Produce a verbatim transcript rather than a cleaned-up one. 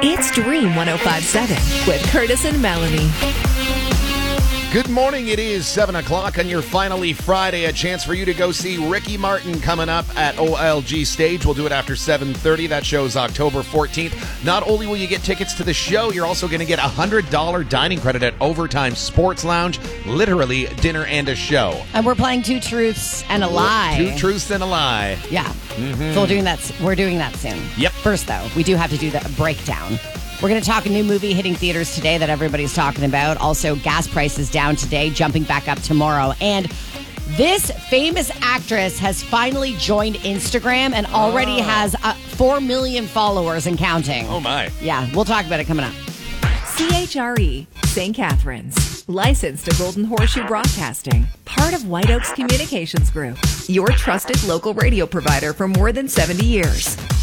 It's Dream one oh five point seven with Curtis and Melanie. Good morning. It is seven o'clock on your finally Friday. A chance for you to go see Ricky Martin coming up at O L G Stage. We'll do it after seven thirty. That show's October fourteenth. Not only will you get tickets to the show, you're also going to get a one hundred dollars dining credit at Overtime Sports Lounge. Literally dinner and a show. And we're playing Two Truths and a Lie. Two Truths and a Lie. Yeah. Mm-hmm. So we're doing that. We're doing that soon. Yep. First, though, we do have to do the breakdown. We're going to talk a new movie hitting theaters today that everybody's talking about. Also, gas prices down today, jumping back up tomorrow. And this famous actress has finally joined Instagram and already oh. has uh, four million followers and counting. Oh, my. Yeah, we'll talk about it coming up. C H R E, Saint Catharines. Licensed to Golden Horseshoe Broadcasting. Part of White Oaks Communications Group. Your trusted local radio provider for more than seventy years.